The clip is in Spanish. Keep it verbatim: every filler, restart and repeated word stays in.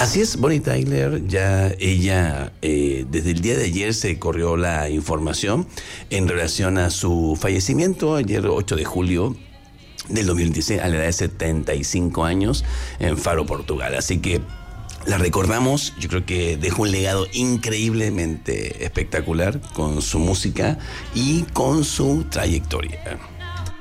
Así es, Bonnie Tyler, ya ella, eh, desde el día de ayer se corrió la información en relación a su fallecimiento, ayer ocho de julio del dos mil dieciséis, a la edad de setenta y cinco años, en Faro, Portugal. Así que la recordamos, yo creo que dejó un legado increíblemente espectacular con su música y con su trayectoria.